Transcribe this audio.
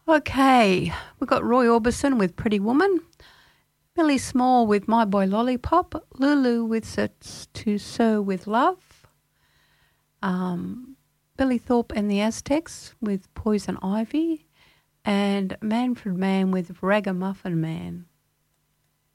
Okay, we've got Roy Orbison with Pretty Woman, Billy Small with My Boy Lollipop, Lulu with To Sew with Love, Billy Thorpe and the Aztecs with Poison Ivy, and Manfred Mann with Ragamuffin Man.